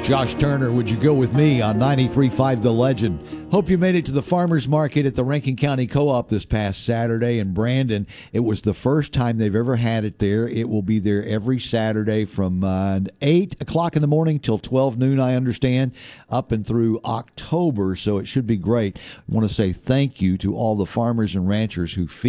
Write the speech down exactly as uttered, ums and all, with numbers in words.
Josh Turner, would you go with me on ninety-three point five The Legend? Hope you made it to the farmers market at the Rankin County Co-op this past Saturday in Brandon. It was the first time they've ever had it there. It will be there every Saturday from uh, eight o'clock in the morning till twelve noon, I understand, up and through October, so it should be great. I want to say thank you to all the farmers and ranchers who feed